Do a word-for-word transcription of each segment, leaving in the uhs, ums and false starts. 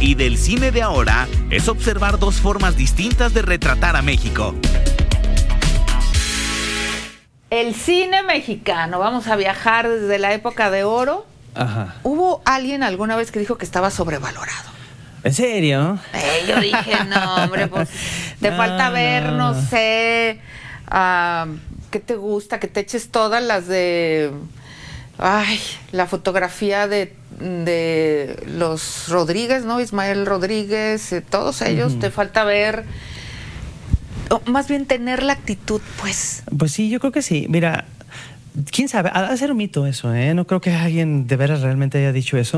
y del cine de ahora es observar dos formas distintas de retratar a México. El cine mexicano, vamos a viajar desde la época de oro. Ajá. ¿Hubo alguien alguna vez que dijo que estaba sobrevalorado? ¿En serio? Eh, yo dije, no, hombre, pues te No, falta ver, no, no. sé, uh, ¿qué te gusta? Que te eches todas las de, ay, la fotografía de, de los Rodríguez, ¿no? Ismael Rodríguez, eh, todos ellos, uh-huh. Te falta ver, o más bien tener la actitud, pues. Pues sí, yo creo que sí. Mira, quién sabe, ha de ser un mito eso, ¿eh? No creo que alguien de veras realmente haya dicho eso,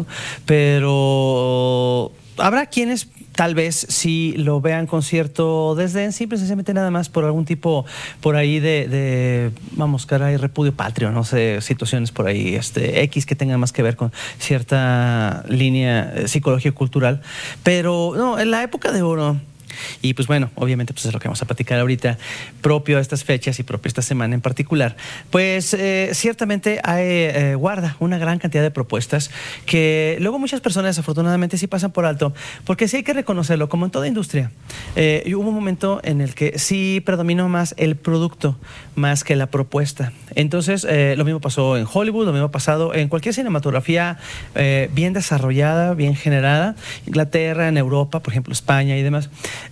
pero habrá quienes tal vez sí lo vean con cierto desdén, sí, precisamente nada más por algún tipo por ahí de, de vamos, caray, repudio patrio, no sé, situaciones por ahí, este, X que tengan más que ver con cierta línea eh, psicológico-cultural. Pero no, en la época de oro, y pues bueno, obviamente pues es lo que vamos a platicar ahorita, propio a estas fechas y propio a esta semana en particular, pues eh, ciertamente hay, eh, guarda una gran cantidad de propuestas que luego muchas personas desafortunadamente sí pasan por alto, porque sí hay que reconocerlo, como en toda industria. Eh, hubo un momento en el que sí predominó más el producto más que la propuesta. Entonces eh, lo mismo pasó en Hollywood, lo mismo ha pasado en cualquier cinematografía eh, bien desarrollada, bien generada, Inglaterra, en Europa, por ejemplo España y demás.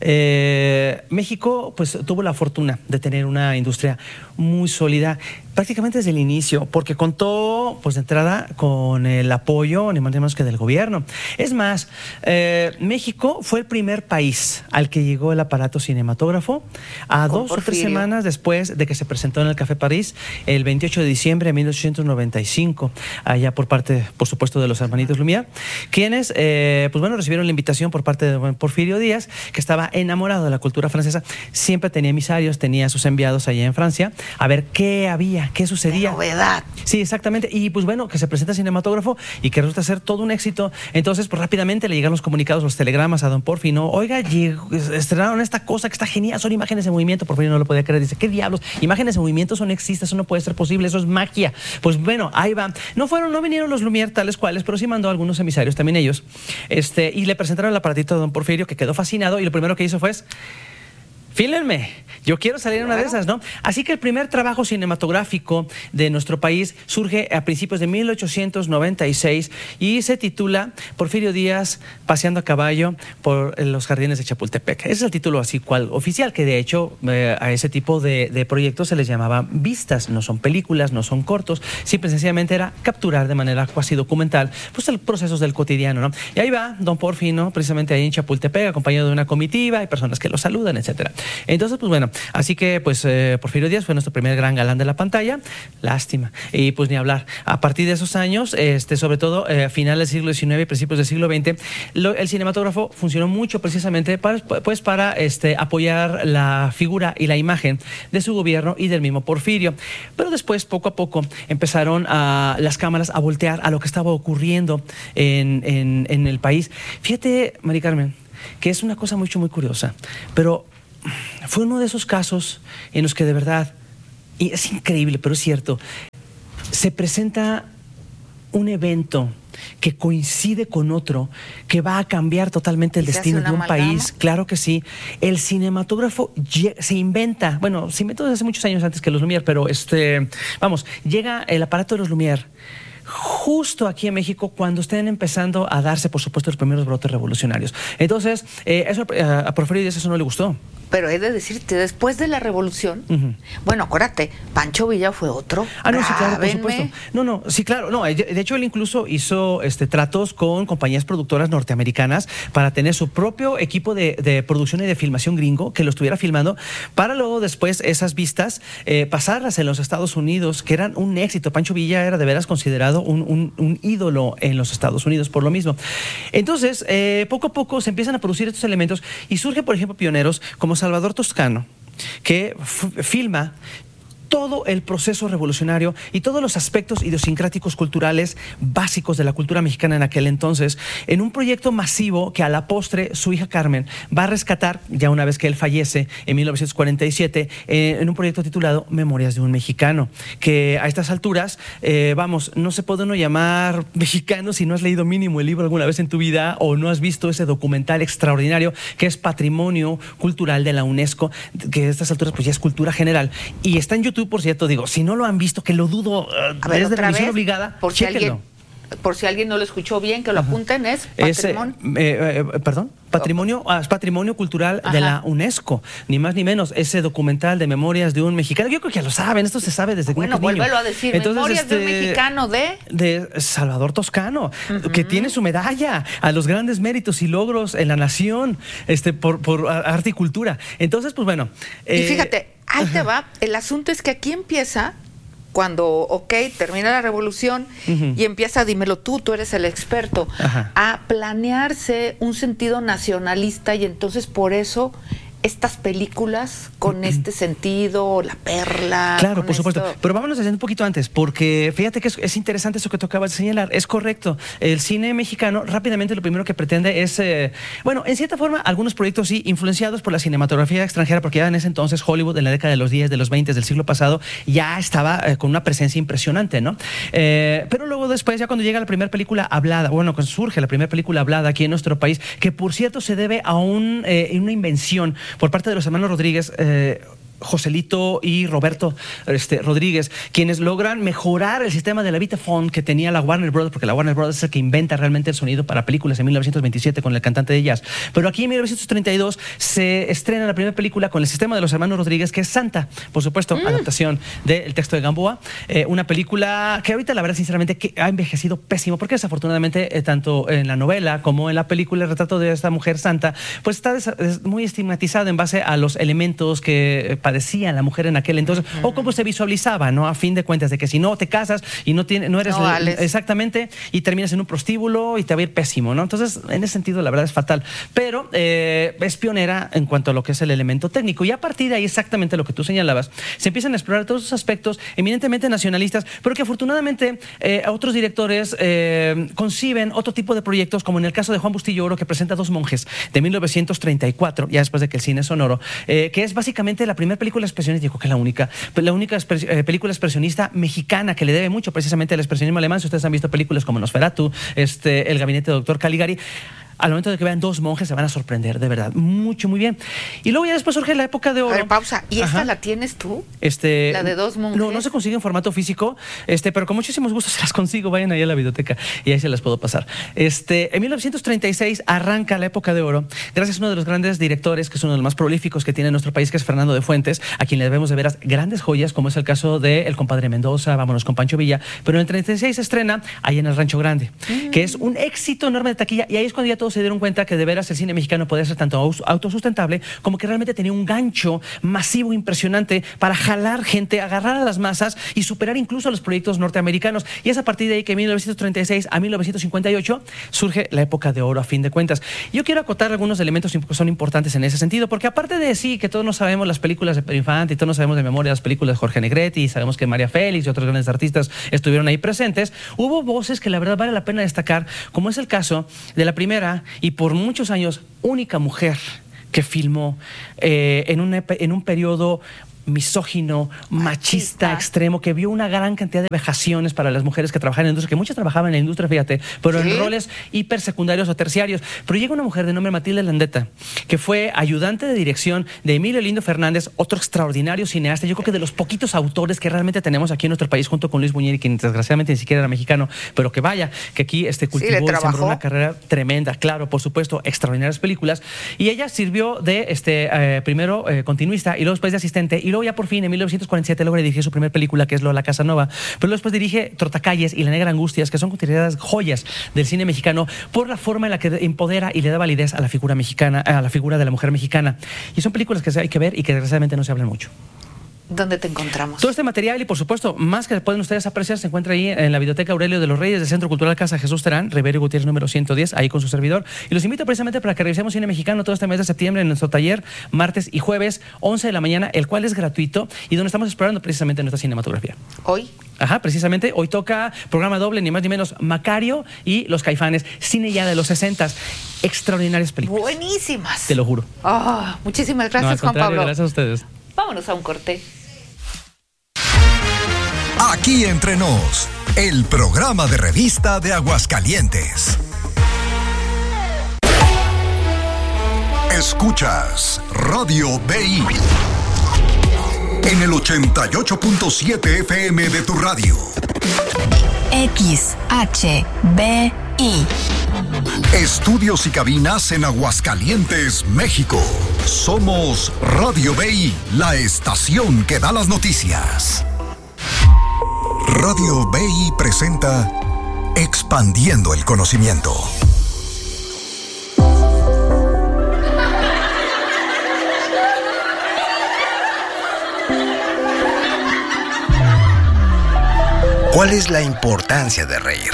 Eh, México pues tuvo la fortuna de tener una industria muy sólida prácticamente desde el inicio, porque contó pues de entrada con el apoyo ni más ni menos que del gobierno. Es más, eh, México fue el primer país al que llegó el aparato cinematógrafo a dos o tres semanas después de que se presentó en el Café París el veintiocho de diciembre de mil ochocientos noventa y cinco, allá por parte, por supuesto, de los hermanitos Lumière, quienes eh, pues bueno, recibieron la invitación por parte de Porfirio Díaz, que estaba enamorado de la cultura francesa, siempre tenía emisarios, tenía sus enviados allá en Francia, a ver qué había, qué sucedía. De novedad. Sí, exactamente. Y pues bueno, que se presenta cinematógrafo y que resulta ser todo un éxito. Entonces, pues rápidamente le llegan los comunicados, los telegramas a don Porfi, ¿no? Oiga, llegó, estrenaron esta cosa que está genial, son imágenes en movimiento. Porfirio no lo podía creer. Dice, ¿qué diablos? Imágenes en movimiento, eso no existe, eso no puede ser posible, eso es magia. Pues bueno, ahí va. No fueron, no vinieron los Lumière tales cuales, pero sí mandó algunos emisarios, también ellos. Este, y le presentaron el aparatito a don Porfirio, que quedó fascinado, y lo primero que hizo fue: fílenme, yo quiero salir en una de esas, ¿no? Así que el primer trabajo cinematográfico de nuestro país surge a principios de mil ochocientos noventa y seis y se titula Porfirio Díaz paseando a caballo por los jardines de Chapultepec. Ese es el título así cual oficial, que de hecho eh, a ese tipo de, de proyectos se les llamaba vistas, no son películas, no son cortos, simple y sencillamente era capturar de manera cuasi documental pues el procesos del cotidiano, ¿no? Y ahí va don Porfi, ¿no? Precisamente ahí en Chapultepec, acompañado de una comitiva, hay personas que lo saludan, etcétera. Entonces, pues bueno, así que pues eh, Porfirio Díaz fue nuestro primer gran galán de la pantalla, lástima, y pues ni hablar. A partir de esos años, este, sobre todo eh, a finales del siglo diecinueve y principios del siglo veinte, lo, el cinematógrafo funcionó mucho precisamente para, pues para este, apoyar la figura y la imagen de su gobierno y del mismo Porfirio. Pero después, poco a poco, empezaron a, las cámaras a voltear a lo que estaba ocurriendo en, en, en el país. Fíjate, Mari Carmen, que es una cosa mucho, muy curiosa, pero fue uno de esos casos en los que de verdad, y es increíble, pero es cierto, se presenta un evento que coincide con otro que va a cambiar totalmente el destino de un país. Claro que sí. El cinematógrafo se inventa, bueno, se inventó desde hace muchos años antes que los Lumière, pero este, vamos, llega el aparato de los Lumière justo aquí en México cuando estén empezando a darse, por supuesto, los primeros brotes revolucionarios. Entonces, eh, eso a Porfirio Díaz eso no le gustó. Pero he de decirte, después de la revolución, uh-huh. bueno, acuérdate, Pancho Villa fue otro. Ah, no, sí, claro, por supuesto. No, no, sí, claro, no, de hecho él incluso hizo este, tratos con compañías productoras norteamericanas para tener su propio equipo de, de producción y de filmación gringo que lo estuviera filmando, para luego después esas vistas eh, pasarlas en los Estados Unidos, que eran un éxito. Pancho Villa era de veras considerado un, un, un ídolo en los Estados Unidos por lo mismo. Entonces, eh, poco a poco se empiezan a producir estos elementos y surgen, por ejemplo, pioneros como Salvador Toscano, que f- filma todo el proceso revolucionario y todos los aspectos idiosincráticos culturales básicos de la cultura mexicana en aquel entonces, en un proyecto masivo que a la postre su hija Carmen va a rescatar, ya una vez que él fallece en mil novecientos cuarenta y siete, eh, en un proyecto titulado Memorias de un Mexicano, que a estas alturas, eh, vamos, no se puede uno llamar mexicano si no has leído mínimo el libro alguna vez en tu vida o no has visto ese documental extraordinario que es Patrimonio Cultural de la UNESCO, que a estas alturas pues ya es cultura general y está en YouTube. Por cierto, digo, si no lo han visto, que lo dudo, uh, ver, es de revisión vez, obligada, por si alguien, por si alguien no lo escuchó bien, que lo Ajá. apunten, es patrimonio. Es, eh, eh, perdón, patrimonio, oh. es patrimonio cultural Ajá. de la UNESCO, ni más ni menos, ese documental de Memorias de un Mexicano. Yo creo que ya lo saben, esto se sabe desde bueno, muy niño. Bueno, vuélvelo a decir, Entonces, Memorias este, de un Mexicano de... De Salvador Toscano, uh-huh. que tiene su medalla a los grandes méritos y logros en la nación, este, por, por arte y cultura. Entonces, pues bueno... Eh, y fíjate, ahí te va, el asunto es que aquí empieza... Cuando, ok, termina la revolución uh-huh. y empieza, dímelo tú, tú eres el experto, Ajá. a planearse un sentido nacionalista y entonces por eso estas películas con uh-huh. este sentido, La Perla... Claro, por esto. supuesto. Pero vámonos desde un poquito antes, porque fíjate que es, es interesante eso que tú acabas de señalar. Es correcto. El cine mexicano rápidamente lo primero que pretende es, eh, bueno, en cierta forma, algunos proyectos sí influenciados por la cinematografía extranjera, porque ya en ese entonces Hollywood, en la década de los diez, de los veinte del siglo pasado, ya estaba eh, con una presencia impresionante, ¿no? Eh, pero luego después, ya cuando llega la primera película hablada, bueno, cuando surge la primera película hablada aquí en nuestro país, que por cierto se debe a un, eh, una invención por parte de los hermanos Rodríguez, eh, Joselito y Roberto este, Rodríguez, quienes logran mejorar el sistema de la Vitaphone que tenía la Warner Brothers, porque la Warner Brothers es el que inventa realmente el sonido para películas en mil novecientos veintisiete con el cantante de jazz. Pero aquí en mil novecientos treinta y dos se estrena la primera película con el sistema de los hermanos Rodríguez, que es Santa, por supuesto, mm. adaptación del texto de Gamboa. Eh, una película que ahorita, la verdad, sinceramente, que ha envejecido pésimo, porque desafortunadamente, eh, tanto en la novela como en la película, el retrato de esta mujer santa, pues está des- es muy estigmatizado en base a los elementos que padecía la mujer en aquel entonces, uh-huh. o cómo se visualizaba, ¿no? A fin de cuentas, de que si no te casas y no, tiene, no eres... No, le, exactamente, y terminas en un prostíbulo y te va a ir pésimo, ¿no? Entonces, en ese sentido, la verdad es fatal. Pero eh, es pionera en cuanto a lo que es el elemento técnico. Y a partir de ahí, exactamente lo que tú señalabas, se empiezan a explorar todos esos aspectos eminentemente nacionalistas, pero que afortunadamente eh, otros directores eh, conciben otro tipo de proyectos, como en el caso de Juan Bustillo Oro, que presenta Dos Monjes, de mil novecientos treinta y cuatro, ya después de que el cine es sonoro, eh, que es básicamente la primera película expresionista, digo que la única, la única eh, película expresionista mexicana que le debe mucho precisamente al expresionismo alemán. Si ustedes han visto películas como Nosferatu, este, El Gabinete del Doctor Caligari, al momento de que vean Dos Monjes se van a sorprender, de verdad, mucho, muy bien. Y luego ya después surge la época de oro. A ver, pausa, ¿y esta Ajá. la tienes tú? Este, ¿La de Dos Monjes? No, no se consigue en formato físico, este, pero con muchísimos gustos se las consigo, vayan ahí a la biblioteca y ahí se las puedo pasar. Este, en mil novecientos treinta y seis arranca la época de oro, gracias a uno de los grandes directores, que es uno de los más prolíficos que tiene nuestro país, que es Fernando de Fuentes, a quien le debemos de veras grandes joyas, como es el caso de El Compadre Mendoza, Vámonos con Pancho Villa, pero en el treinta y seis se estrena Ahí en el Rancho Grande, mm. que es un éxito enorme de taquilla, y ahí es cuando ya todos se dieron cuenta que de veras el cine mexicano podía ser tanto autosustentable como que realmente tenía un gancho masivo impresionante para jalar gente, agarrar a las masas y superar incluso a los proyectos norteamericanos. Y es a partir de ahí que en mil novecientos treinta y seis a mil novecientos cincuenta y ocho surge la época de oro, a fin de cuentas. Yo quiero acotar algunos elementos que son importantes en ese sentido, porque aparte de sí, que todos nos sabemos las películas de Pedro Infante y todos nos sabemos de memoria las películas de Jorge Negrete y sabemos que María Félix y otros grandes artistas estuvieron ahí presentes, hubo voces que la verdad vale la pena destacar, como es el caso de la primera y por muchos años única mujer que filmó eh, en, un, en un periodo misógino, machista, machista, extremo, que vio una gran cantidad de vejaciones para las mujeres que trabajaban en la industria, que muchas trabajaban en la industria, fíjate, pero ¿sí? en roles hipersecundarios o terciarios. Pero llega una mujer de nombre Matilde Landeta, que fue ayudante de dirección de Emilio Lindo Fernández, otro extraordinario cineasta, yo creo que de los poquitos autores que realmente tenemos aquí en nuestro país, junto con Luis Buñuel, quien desgraciadamente ni siquiera era mexicano, pero que vaya, que aquí este, cultivó sí, y sembró una carrera tremenda, claro, por supuesto, extraordinarias películas. Y ella sirvió de, este, eh, primero, eh, continuista, y luego después de asistente, y luego ya por fin en mil novecientos cuarenta y siete logra dirigir su primera película, que es Lola Casanova, pero después dirige Trotacalles y La Negra Angustias, que son consideradas joyas del cine mexicano por la forma en la que empodera y le da validez a la figura mexicana, a la figura de la mujer mexicana. Y son películas que hay que ver y que desgraciadamente no se hablan mucho. ¿Dónde te encontramos? Todo este material y, por supuesto, más que pueden ustedes apreciar, se encuentra ahí en la Biblioteca Aurelio de los Reyes del Centro Cultural Casa Jesús Terán, Rivero Gutiérrez número ciento diez, ahí con su servidor. Y los invito precisamente para que revisemos cine mexicano todo este mes de septiembre en nuestro taller, martes y jueves, once de la mañana, el cual es gratuito y donde estamos explorando precisamente nuestra cinematografía. ¿Hoy? Ajá, precisamente. Hoy toca programa doble, ni más ni menos, Macario y Los Caifanes. Cine ya de los sesentas. Extraordinarias películas. Buenísimas. Te lo juro. Oh, muchísimas gracias, no, al Juan Pablo. Gracias a ustedes. Vámonos a un corte. Aquí entre nos, el programa de revista de Aguascalientes. Escuchas Radio B I en el ochenta y ocho punto siete F M de tu radio. X H B I. Estudios y cabinas en Aguascalientes, México. Somos Radio B I, la estación que da las noticias. Radio B I presenta Expandiendo el Conocimiento. ¿Cuál es la importancia de reír?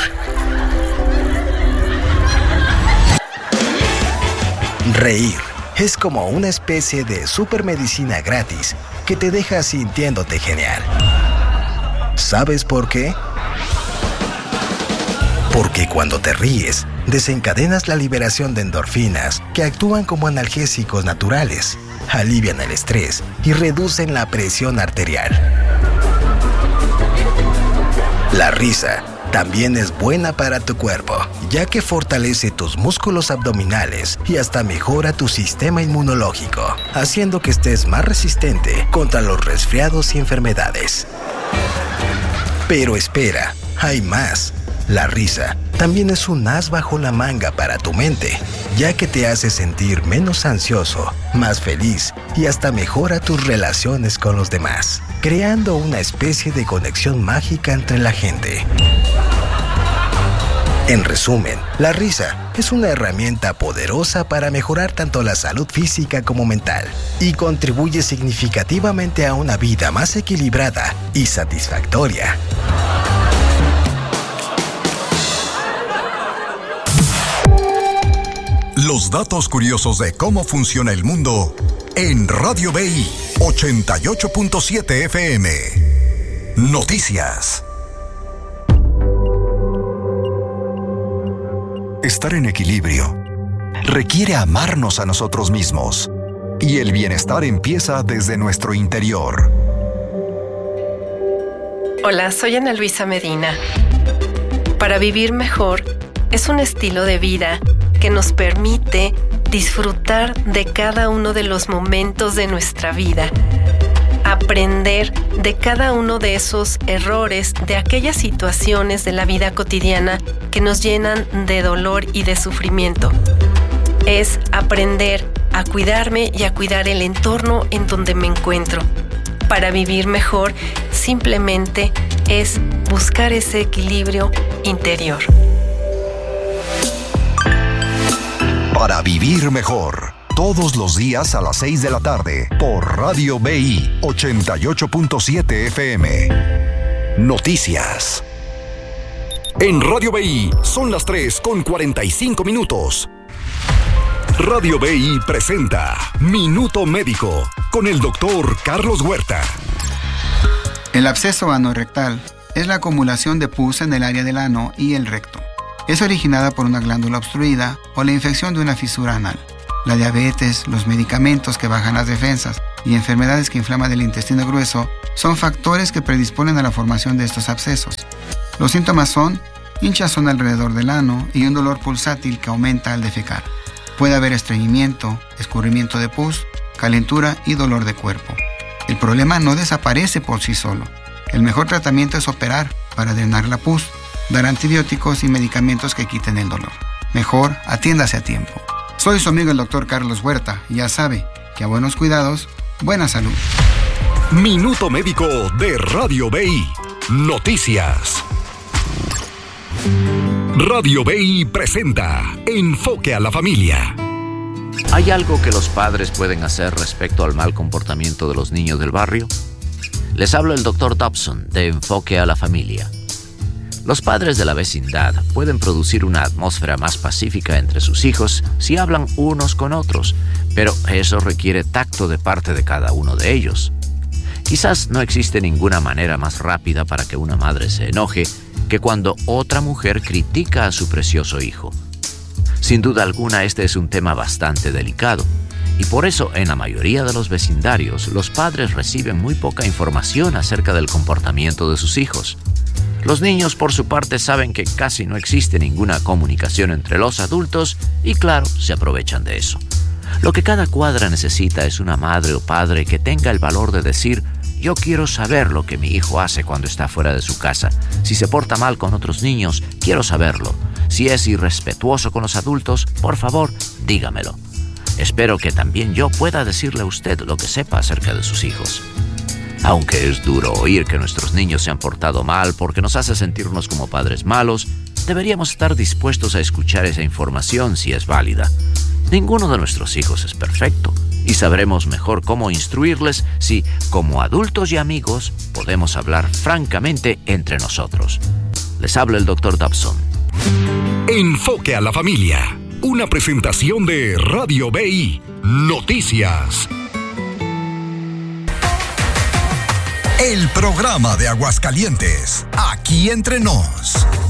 Reír es como una especie de supermedicina gratis que te deja sintiéndote genial. ¿Sabes por qué? Porque cuando te ríes, desencadenas la liberación de endorfinas que actúan como analgésicos naturales, alivian el estrés y reducen la presión arterial. La risa también es buena para tu cuerpo, ya que fortalece tus músculos abdominales y hasta mejora tu sistema inmunológico, haciendo que estés más resistente contra los resfriados y enfermedades. Pero espera, hay más. La risa también es un as bajo la manga para tu mente, ya que te hace sentir menos ansioso, más feliz y hasta mejora tus relaciones con los demás, creando una especie de conexión mágica entre la gente. En resumen, la risa es una herramienta poderosa para mejorar tanto la salud física como mental y contribuye significativamente a una vida más equilibrada y satisfactoria. Los datos curiosos de cómo funciona el mundo en Radio B I ochenta y ocho punto siete F M. Noticias. Estar en equilibrio requiere amarnos a nosotros mismos, y el bienestar empieza desde nuestro interior. Hola, soy Ana Luisa Medina. Para vivir mejor es un estilo de vida que nos permite disfrutar de cada uno de los momentos de nuestra vida, aprender de cada uno de esos errores, de aquellas situaciones de la vida cotidiana que nos llenan de dolor y de sufrimiento. Es aprender a cuidarme y a cuidar el entorno en donde me encuentro. Para vivir mejor, simplemente es buscar ese equilibrio interior. Para vivir mejor, todos los días a las seis de la tarde, por Radio B I ochenta y ocho punto siete F M. Noticias. En Radio B I son las tres con cuarenta y cinco minutos. Radio B I presenta Minuto Médico con el doctor Carlos Huerta. El absceso anorrectal es la acumulación de pus en el área del ano y el recto. Es originada por una glándula obstruida o la infección de una fisura anal. La diabetes, los medicamentos que bajan las defensas y enfermedades que inflaman el intestino grueso son factores que predisponen a la formación de estos abscesos. Los síntomas son hinchazón alrededor del ano y un dolor pulsátil que aumenta al defecar. Puede haber estreñimiento, escurrimiento de pus, calentura y dolor de cuerpo. El problema no desaparece por sí solo. El mejor tratamiento es operar para drenar la pus, dar antibióticos y medicamentos que quiten el dolor. Mejor, atiéndase a tiempo. Soy su amigo el doctor Carlos Huerta y ya sabe que a buenos cuidados, buena salud. Minuto Médico de Radio B I. Noticias. Radio B I presenta Enfoque a la Familia. ¿Hay algo que los padres pueden hacer respecto al mal comportamiento de los niños del barrio? Les habla el doctor Dobson de Enfoque a la Familia. Los padres de la vecindad pueden producir una atmósfera más pacífica entre sus hijos si hablan unos con otros, pero eso requiere tacto de parte de cada uno de ellos. Quizás no existe ninguna manera más rápida para que una madre se enoje que cuando otra mujer critica a su precioso hijo. Sin duda alguna, este es un tema bastante delicado, y por eso en la mayoría de los vecindarios los padres reciben muy poca información acerca del comportamiento de sus hijos. Los niños, por su parte, saben que casi no existe ninguna comunicación entre los adultos y, claro, se aprovechan de eso. Lo que cada cuadra necesita es una madre o padre que tenga el valor de decir: yo quiero saber lo que mi hijo hace cuando está fuera de su casa. Si se porta mal con otros niños, quiero saberlo. Si es irrespetuoso con los adultos, por favor, dígamelo. Espero que también yo pueda decirle a usted lo que sepa acerca de sus hijos. Aunque es duro oír que nuestros niños se han portado mal porque nos hace sentirnos como padres malos, deberíamos estar dispuestos a escuchar esa información si es válida. Ninguno de nuestros hijos es perfecto y sabremos mejor cómo instruirles si, como adultos y amigos, podemos hablar francamente entre nosotros. Les habla el doctor Dobson. Enfoque a la Familia, una presentación de Radio B I Noticias. El programa de Aguascalientes, aquí entre nos.